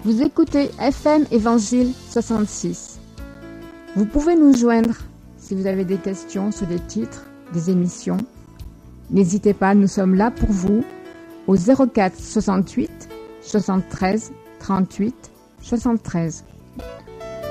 Vous écoutez FM Évangile 66. Vous pouvez nous joindre si vous avez des questions sur des titres, des émissions. N'hésitez pas, nous sommes là pour vous au 04 68 73 38 73.